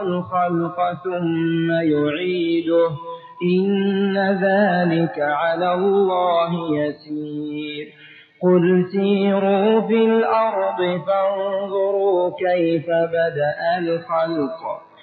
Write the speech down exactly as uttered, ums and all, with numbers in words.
الخلق ثم يعيده إن ذلك على الله يسير قل سيروا في الأرض فانظروا كيف بدأ الخلق